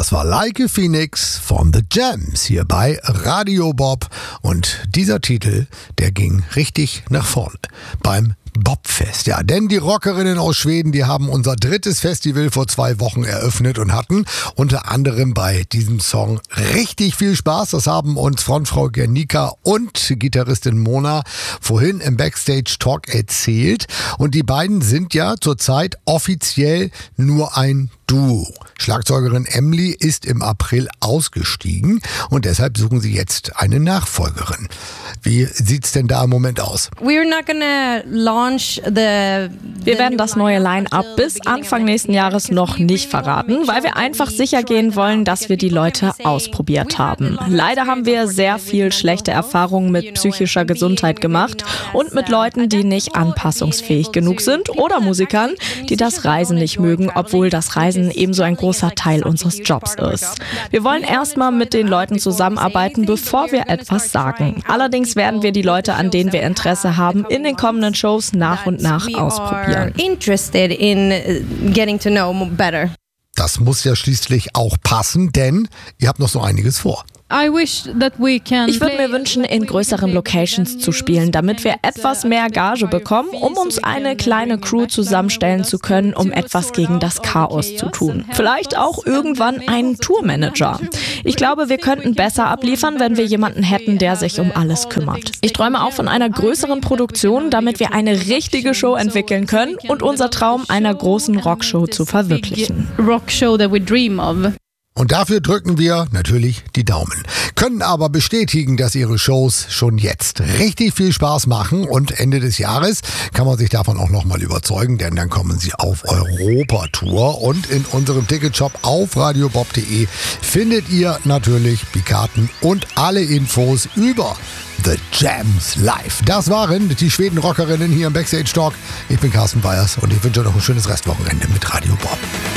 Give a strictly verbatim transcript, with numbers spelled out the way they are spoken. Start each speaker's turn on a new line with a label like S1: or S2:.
S1: Das war Like a Phoenix von The Jams hier bei Radio Bob. Und dieser Titel, der ging richtig nach vorne beim Bobfest. Ja, denn die Rockerinnen aus Schweden, die haben unser drittes Festival vor zwei Wochen eröffnet und hatten unter anderem bei diesem Song richtig viel Spaß. Das haben uns Frontfrau Gernika und Gitarristin Mona vorhin im Backstage Talk erzählt. Und die beiden sind ja zurzeit offiziell nur ein Duo. Schlagzeugerin Emily ist im April ausgestiegen und deshalb suchen sie jetzt eine Nachfolgerin. Wie sieht's denn da im Moment aus?
S2: We're not gonna launch the
S3: Wir werden das neue Line-Up bis Anfang nächsten Jahres noch nicht verraten, weil wir einfach sicher gehen wollen, dass wir die Leute ausprobiert haben. Leider haben wir sehr viel schlechte Erfahrungen mit psychischer Gesundheit gemacht und mit Leuten, die nicht anpassungsfähig genug sind oder Musikern, die das Reisen nicht mögen, obwohl das Reisen ebenso ein großer Teil unseres Jobs ist. Wir wollen erstmal mit den Leuten zusammenarbeiten, bevor wir etwas sagen. Allerdings werden wir die Leute, an denen wir Interesse haben, in den kommenden Shows nach und nach ausprobieren.
S2: Interested in getting to know better.
S1: Das muss ja schließlich auch passen, denn ihr habt noch so einiges vor.
S3: Ich würde mir wünschen, in größeren Locations zu spielen, damit wir etwas mehr Gage bekommen, um uns eine kleine Crew zusammenstellen zu können, um etwas gegen das Chaos zu tun. Vielleicht auch irgendwann einen Tourmanager. Ich glaube, wir könnten besser abliefern, wenn wir jemanden hätten, der sich um alles kümmert. Ich träume auch von einer größeren Produktion, damit wir eine richtige Show entwickeln können und unser Traum einer großen Rockshow zu verwirklichen.
S4: Rockshow that we dream of.
S1: Und dafür drücken wir natürlich die Daumen. Können aber bestätigen, dass ihre Shows schon jetzt richtig viel Spaß machen. Und Ende des Jahres kann man sich davon auch nochmal überzeugen, denn dann kommen sie auf Europatour. Und in unserem Ticketshop auf radiobob punkt de findet ihr natürlich die Karten und alle Infos über The Jams Live. Das waren die Schweden-Rockerinnen hier im Backstage Talk. Ich bin Carsten Weyers und ich wünsche euch noch ein schönes Restwochenende mit Radio Bob.